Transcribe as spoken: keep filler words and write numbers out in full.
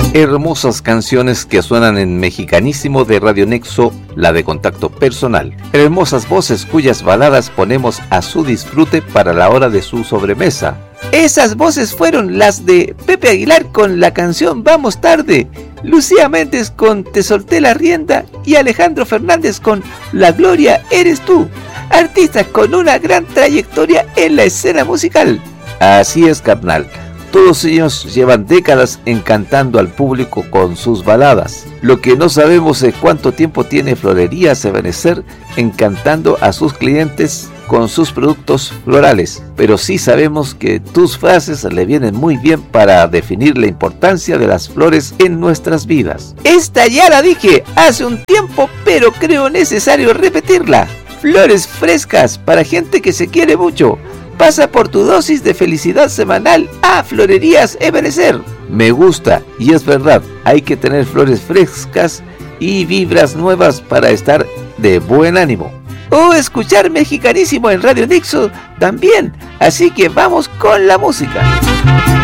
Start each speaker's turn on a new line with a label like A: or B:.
A: Hermosas canciones que suenan en Mexicanísimo de Radio Nexo, la de Contacto Personal. Hermosas voces cuyas baladas ponemos a su disfrute para la hora de su sobremesa.
B: Esas voces fueron las de Pepe Aguilar con la canción Vamos Tarde, Lucía Méndez con Te Solté la Rienda y Alejandro Fernández con La Gloria Eres Tú, artistas con una gran trayectoria en la escena musical.
A: Así es, carnal. Todos ellos llevan décadas encantando al público con sus baladas. Lo que no sabemos es cuánto tiempo tiene Florerías Ebenezer encantando a sus clientes con sus productos florales, pero sí sabemos que tus frases le vienen muy bien para definir la importancia de las flores en nuestras vidas.
B: Esta ya la dije hace un tiempo, pero creo necesario repetirla. Flores frescas para gente que se quiere mucho. Pasa por tu dosis de felicidad semanal a Florerías Ebenezer.
A: Me gusta, y es verdad, hay que tener flores frescas y vibras nuevas para estar de buen ánimo.
B: O escuchar Mexicanísimo en Radio Nexo también, así que vamos con la música.